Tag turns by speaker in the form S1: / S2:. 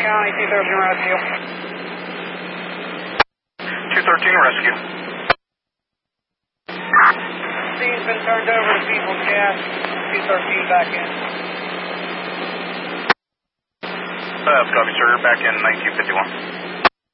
S1: County, 213 rescue.
S2: 213 rescue.
S1: Scene's been turned over to People's Gas. 213 back in.
S2: Copy, sir. Back in 1951.